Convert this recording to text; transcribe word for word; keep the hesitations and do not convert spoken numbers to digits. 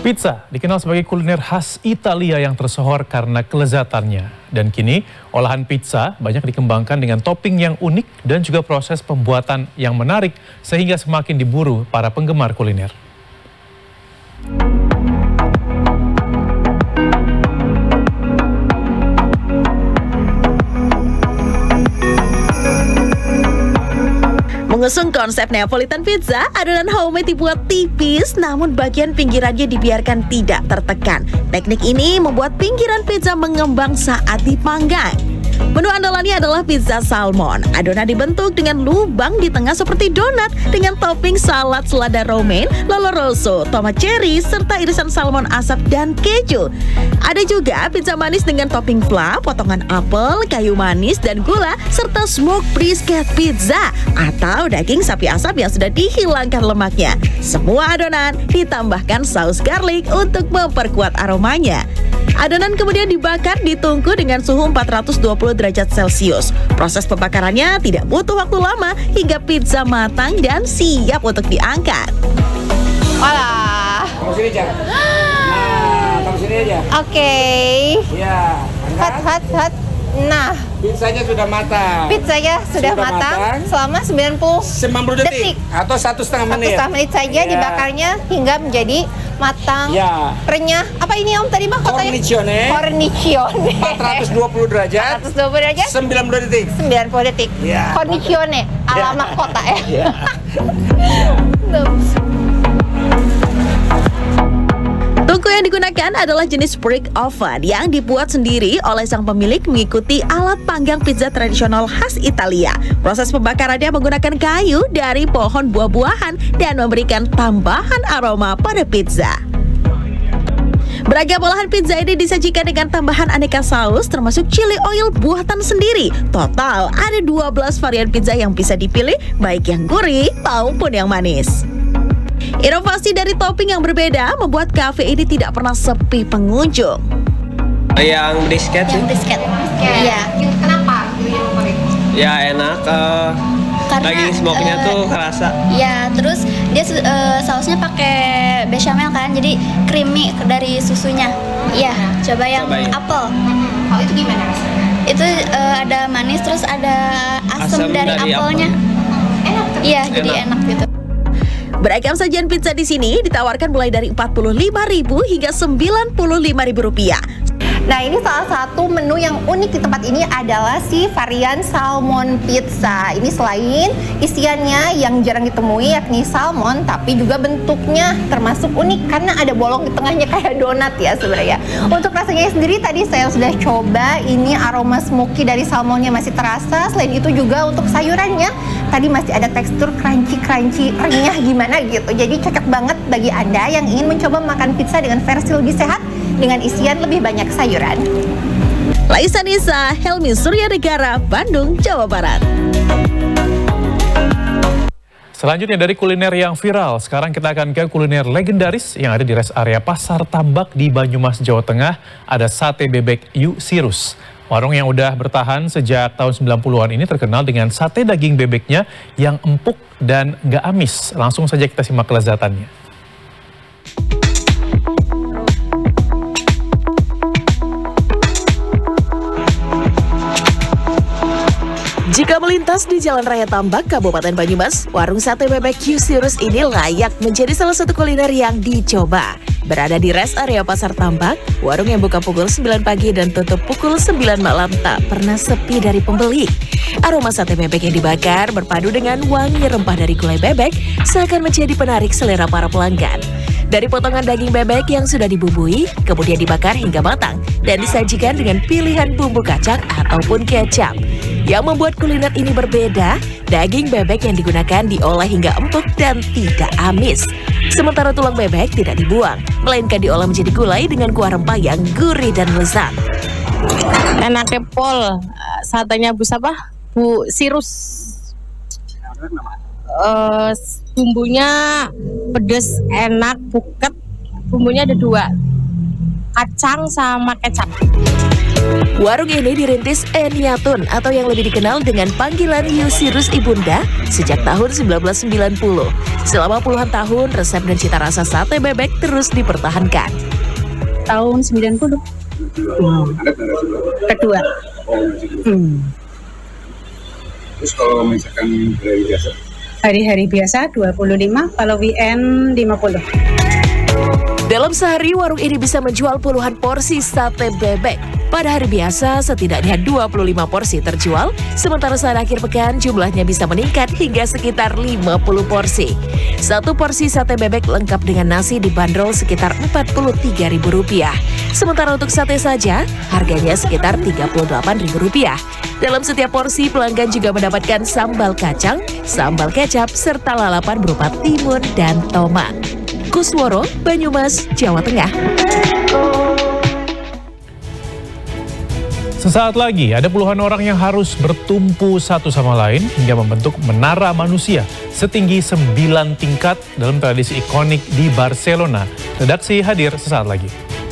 Pizza dikenal sebagai kuliner khas Italia yang tersohor karena kelezatannya. Dan kini, olahan pizza banyak dikembangkan dengan topping yang unik dan juga proses pembuatan yang menarik sehingga semakin diburu para penggemar kuliner. Mengusung konsep Neapolitan pizza, adonan homemade dibuat tipis namun bagian pinggirannya dibiarkan tidak tertekan. Teknik ini membuat pinggiran pizza mengembang saat dipanggang. Menu andalannya adalah pizza salmon. Adonan dibentuk dengan lubang di tengah seperti donat dengan topping salad selada romaine, lolo rosso, tomat cherry, serta irisan salmon asap dan keju. Ada juga pizza manis dengan topping fla, potongan apel, kayu manis, dan gula, serta smoked brisket pizza atau daging sapi asap yang sudah dihilangkan lemaknya. Semua adonan ditambahkan saus garlic untuk memperkuat aromanya. Adonan kemudian dibakar di tungku dengan suhu empat ratus dua puluh derajat Celcius. Proses pembakarannya tidak butuh waktu lama hingga pizza matang dan siap untuk diangkat. Walah. Kamu sini aja. Nah, kamu sini aja. Oke. Okay. Iya. Hot, hot, hot. Nah, pizzanya sudah matang. Pizzanya sudah, sudah matang, matang selama sembilan puluh detik. detik atau satu setengah menit. Satu setengah menit saja ya. Dibakarnya hingga menjadi matang, ya. Renyah. Apa ini Om tadi Bang? Cornicione. Cornicione. empat ratus dua puluh derajat. empat ratus dua puluh derajat. sembilan puluh detik. sembilan puluh detik. Ya. Cornicione ala ya. Mahkota ya. Ya. Tungku yang digunakan adalah jenis brick oven yang dibuat sendiri oleh sang pemilik mengikuti alat panggang pizza tradisional khas Italia. Proses pembakarannya menggunakan kayu dari pohon buah-buahan dan memberikan tambahan aroma pada pizza. Beragam olahan pizza ini disajikan dengan tambahan aneka saus termasuk chili oil buatan sendiri. Total ada dua belas varian pizza yang bisa dipilih, baik yang gurih maupun yang manis. Inovasi dari topping yang berbeda membuat kafe ini tidak pernah sepi pengunjung. Yang brisket sih. Yang brisket. Iya. Kenapa? Ya enak. Uh, daging smoke-nya uh, tuh kerasa. Ya, terus dia uh, sausnya pakai bechamel kan, jadi creamy dari susunya. Iya, coba yang Cobain. apel. Oh, itu gimana rasanya? Itu uh, ada manis terus ada asam, asam dari, dari apelnya. Apel. Enak. Iya, jadi enak gitu. Beragam sajian pizza di sini ditawarkan mulai dari empat puluh lima ribu hingga sembilan puluh lima ribu rupiah. Nah, ini salah satu menu yang unik di tempat ini adalah si varian salmon pizza. Ini selain isiannya yang jarang ditemui yakni salmon, tapi juga bentuknya termasuk unik karena ada bolong di tengahnya kayak donat ya sebenarnya. Untuk rasanya sendiri tadi saya sudah coba, ini aroma smoky dari salmonnya masih terasa. Selain itu juga untuk sayurannya tadi masih ada tekstur crunchy-crunchy renyah gimana gitu. Jadi cocok banget bagi Anda yang ingin mencoba makan pizza dengan versi lebih sehat dengan isian lebih banyak sayuran. Laisa Nisa, Helmi Suryanegara, Bandung, Jawa Barat. Selanjutnya dari kuliner yang viral, sekarang kita akan ke kuliner legendaris yang ada di rest area Pasar Tambak di Banyumas, Jawa Tengah. Ada sate bebek Yu Sirus. Warung yang udah bertahan sejak tahun sembilan puluhan ini terkenal dengan sate daging bebeknya yang empuk dan gak amis. Langsung saja kita simak kelezatannya. Jika melintas di Jalan Raya Tambak, Kabupaten Banyumas, warung sate bebek Yu Sirus ini layak menjadi salah satu kuliner yang dicoba. Berada di rest area Pasar Tambak, warung yang buka pukul sembilan pagi dan tutup pukul sembilan malam tak pernah sepi dari pembeli. Aroma sate bebek yang dibakar berpadu dengan wangi rempah dari gulai bebek seakan menjadi penarik selera para pelanggan. Dari potongan daging bebek yang sudah dibumbui, kemudian dibakar hingga matang dan disajikan dengan pilihan bumbu kacang ataupun kecap. Yang membuat kuliner ini berbeda, daging bebek yang digunakan diolah hingga empuk dan tidak amis. Sementara tulang bebek tidak dibuang, melainkan diolah menjadi gulai dengan kuah rempah yang gurih dan lezat. Enaknya pol, satenya Bu siapa? Bu Sirus. Uh, bumbunya pedas, enak, buket. Bumbunya ada dua, kacang sama kecap. Warung ini dirintis Eniatun atau yang lebih dikenal dengan panggilan Yusirus Ibunda sejak tahun seribu sembilan ratus sembilan puluh. Selama puluhan tahun, resep dan cita rasa sate bebek terus dipertahankan. Tahun sembilan puluh. Hmm. Kedua. Hmm. Terus kalau misalkan hari biasa? Hari-hari biasa dua puluh lima, kalau weekend lima puluh. Dalam sehari, warung ini bisa menjual puluhan porsi sate bebek. Pada hari biasa, setidaknya dua puluh lima porsi terjual, sementara saat akhir pekan jumlahnya bisa meningkat hingga sekitar lima puluh porsi. Satu porsi sate bebek lengkap dengan nasi dibanderol sekitar empat puluh tiga ribu rupiah. Sementara untuk sate saja, harganya sekitar tiga puluh delapan ribu rupiah. Dalam setiap porsi, pelanggan juga mendapatkan sambal kacang, sambal kecap, serta lalapan berupa timun dan tomat. Kusworo, Banyumas, Jawa Tengah. Sesaat lagi, ada puluhan orang yang harus bertumpu satu sama lain hingga membentuk menara manusia setinggi sembilan tingkat dalam tradisi ikonik di Barcelona. Redaksi hadir sesaat lagi.